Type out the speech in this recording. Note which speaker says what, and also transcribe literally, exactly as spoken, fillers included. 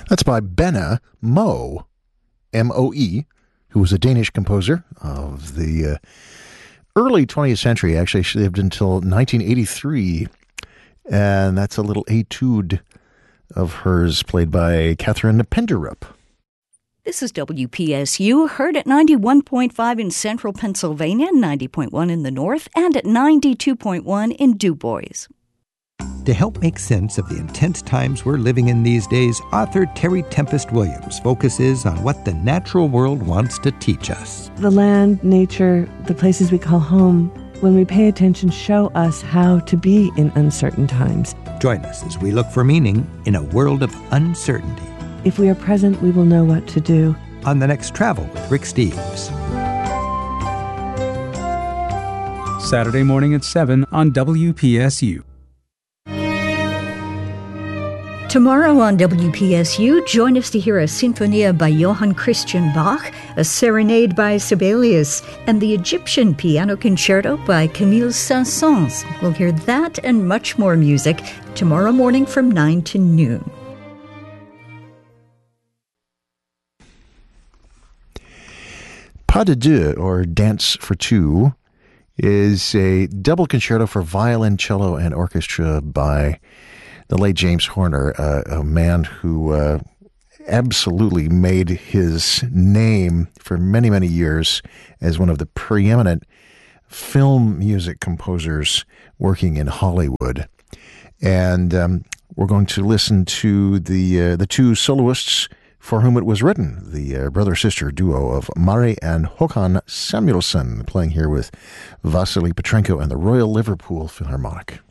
Speaker 1: That's by Benne Moe, M O E, who was a Danish composer of the uh, early twentieth century. Actually, she lived until nineteen eighty-three, and that's a little etude of hers played by Catherine Penderup.
Speaker 2: This is W P S U, heard at ninety-one point five in central Pennsylvania, ninety point one in the north, and at ninety-two point one in Du Bois.
Speaker 3: To help make sense of the intense times we're living in these days, author Terry Tempest Williams focuses on what the natural world wants to teach us.
Speaker 4: The land, nature, the places we call home, when we pay attention, show us how to be in uncertain times.
Speaker 3: Join us as we look for meaning in a world of uncertainty.
Speaker 4: If we are present, we will know what to do.
Speaker 3: On the next Travel with Rick Steves.
Speaker 5: Saturday morning at seven on W P S U.
Speaker 2: Tomorrow on W P S U, join us to hear a Sinfonia by Johann Christian Bach, a Serenade by Sibelius, and the Egyptian Piano Concerto by Camille Saint-Saëns. We'll hear that and much more music tomorrow morning from nine to noon.
Speaker 1: Pas de deux, or Dance for Two, is a double concerto for violin, cello, and orchestra by the late James Horner, uh, a man who uh, absolutely made his name for many, many years as one of the preeminent film music composers working in Hollywood. And um, we're going to listen to the uh, the two soloists for whom it was written, the uh, brother-sister duo of Mari and Håkan Samuelsson, playing here with Vasily Petrenko and the Royal Liverpool Philharmonic.